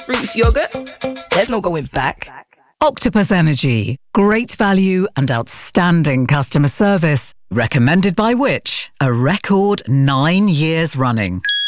Fruits yogurt. There's no going back. Octopus Energy. Great value and outstanding customer service. Recommended by Which? A record 9 years running.